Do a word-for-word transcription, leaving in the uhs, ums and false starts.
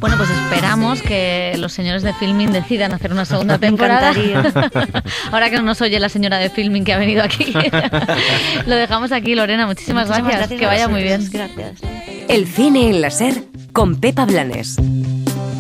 Bueno, pues esperamos que los señores de Filmin decidan hacer una segunda temporada. Ahora que no nos oye la señora de Filmin que ha venido aquí. Lo dejamos aquí, Lorena. Muchísimas, Muchísimas gracias. gracias. Que vaya muy bien. Gracias. El cine en la SER con Pepa Blanes.